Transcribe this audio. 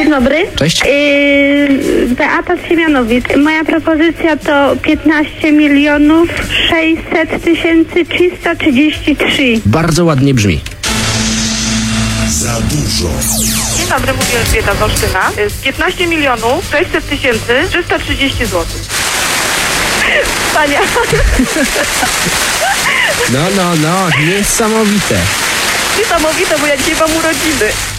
Dzień dobry. Cześć. Beata z Siemianowic. Moja propozycja to 15 milionów 600 tysięcy 333. Bardzo ładnie brzmi. Za dużo. Dzień dobry, mówię Elżbieta z Olsztyna. 15 milionów 600 tysięcy 330 zł. Wspaniale. No, niesamowite. Niesamowite, bo ja dzisiaj mam urodziny.